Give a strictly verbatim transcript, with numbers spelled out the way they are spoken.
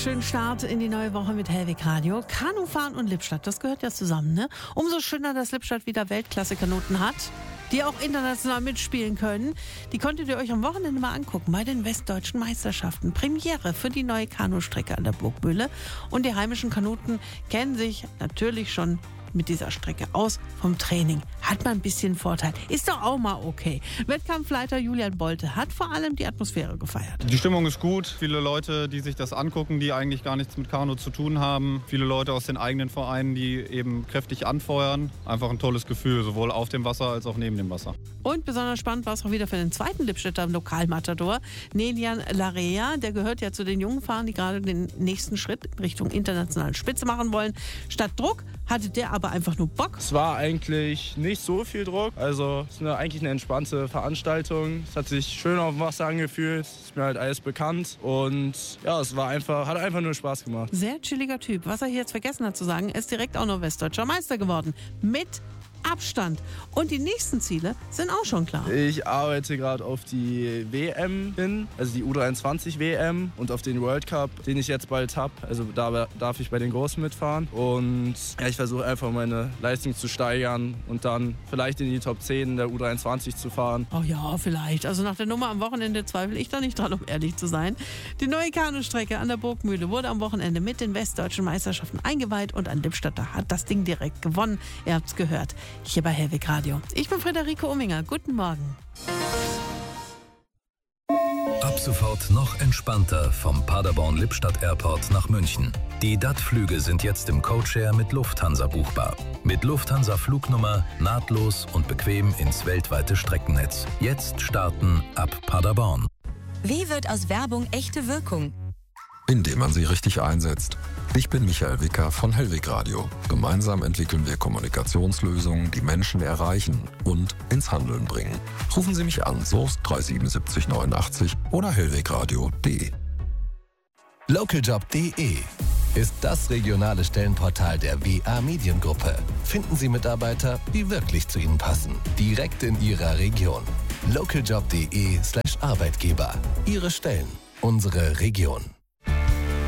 schönen Start in die neue Woche mit Hellwig Radio. Kanufahren und Lippstadt, das gehört ja zusammen, ne? Umso schöner, dass Lippstadt wieder Weltklasse-Kanoten hat, die auch international mitspielen können. Die konntet ihr euch am Wochenende mal angucken bei den Westdeutschen Meisterschaften. Premiere für die neue Kanustrecke an der Burgmühle. Und die heimischen Kanuten kennen sich natürlich schon mit dieser Strecke aus vom Training. Hat man ein bisschen Vorteil. Ist doch auch mal okay. Wettkampfleiter Julian Bolte hat vor allem die Atmosphäre gefeiert. Die Stimmung ist gut. Viele Leute, die sich das angucken, die eigentlich gar nichts mit Kanu zu tun haben. Viele Leute aus den eigenen Vereinen, die eben kräftig anfeuern. Einfach ein tolles Gefühl, sowohl auf dem Wasser als auch neben dem Wasser. Und besonders spannend war es auch wieder für den zweiten Lippstädter Lokalmatador, Nelian Larea. Der gehört ja zu den jungen Fahrern, die gerade den nächsten Schritt in Richtung internationalen Spitze machen wollen. Statt Druck hatte der aber einfach nur Bock. Es war eigentlich nicht so viel Druck. Also es ist eine, eigentlich eine entspannte Veranstaltung. Es hat sich schön auf dem Wasser angefühlt. Es ist mir halt alles bekannt. Und ja, es war einfach, hat einfach nur Spaß gemacht. Sehr chilliger Typ. Was er hier jetzt vergessen hat zu sagen, ist direkt auch noch Westdeutscher Meister geworden. Mit Abstand. Und die nächsten Ziele sind auch schon klar. Ich arbeite gerade auf die W M hin, also die U dreiundzwanzig W M und auf den World Cup, den ich jetzt bald habe. Also da darf ich bei den Großen mitfahren. Und ja, ich versuche einfach meine Leistung zu steigern und dann vielleicht in die Top zehn der U dreiundzwanzig zu fahren. Oh ja, vielleicht. Also nach der Nummer am Wochenende zweifle ich da nicht dran, um ehrlich zu sein. Die neue Kanustrecke an der Burgmühle wurde am Wochenende mit den Westdeutschen Meisterschaften eingeweiht und ein Lippstadter hat das Ding direkt gewonnen. Ihr habt's gehört. Hier bei Hellwig Radio. Ich bin Friederike Umminger. Guten Morgen. Ab sofort noch entspannter vom Paderborn-Lippstadt Airport nach München. Die D A T-Flüge sind jetzt im Codeshare mit Lufthansa buchbar. Mit Lufthansa-Flugnummer nahtlos und bequem ins weltweite Streckennetz. Jetzt starten ab Paderborn. Wie wird aus Werbung echte Wirkung? Indem man sie richtig einsetzt. Ich bin Michael Wicker von Hellwig Radio. Gemeinsam entwickeln wir Kommunikationslösungen, die Menschen erreichen und ins Handeln bringen. Rufen Sie mich an, Soest drei sieben sieben neun acht oder hellwegradio punkt de. Localjob punkt de ist das regionale Stellenportal der W A Mediengruppe. Finden Sie Mitarbeiter, die wirklich zu Ihnen passen. Direkt in Ihrer Region. Localjob punkt de slash Arbeitgeber. Ihre Stellen, unsere Region.